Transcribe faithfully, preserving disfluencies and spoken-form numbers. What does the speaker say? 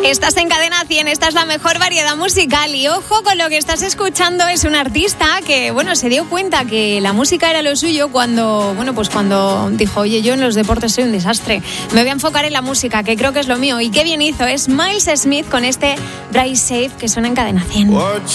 Estás en Cadena cien, esta es la mejor variedad musical y ojo con lo que estás escuchando, es un artista que, bueno, se dio cuenta que la música era lo suyo cuando, bueno, pues cuando dijo, oye, yo en los deportes soy un desastre, me voy a enfocar en la música, que creo que es lo mío, y qué bien hizo, es Miles Smith con este Drive Safe que suena en Cadena cien.